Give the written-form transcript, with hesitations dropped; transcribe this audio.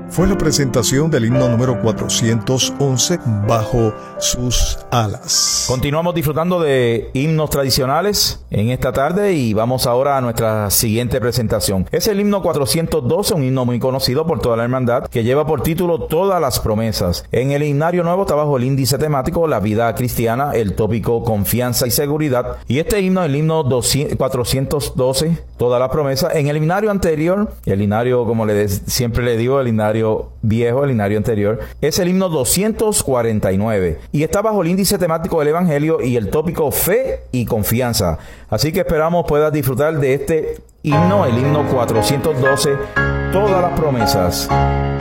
Fue la presentación del himno número 411, Bajo sus alas. Continuamos disfrutando de himnos tradicionales en esta tarde y vamos ahora a nuestra siguiente presentación. Es el himno 412, un himno muy conocido por toda la hermandad, que lleva por título Todas las promesas. En el himnario nuevo está bajo el índice temático La vida cristiana, el tópico Confianza y seguridad. Y este himno, el himno 412, Todas las promesas. En el himnario anterior, el himnario, como siempre le digo, el himnario viejo, el himnario anterior, es el himno 249 y está bajo el índice temático del Evangelio y el tópico Fe y Confianza. Así que esperamos puedas disfrutar de este himno, el himno 412, Todas las promesas.